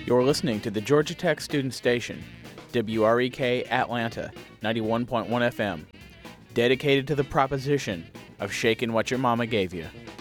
You're listening to the Georgia Tech student station, WREK Atlanta, 91.1 FM, dedicated to the proposition of shaking what your mama gave you.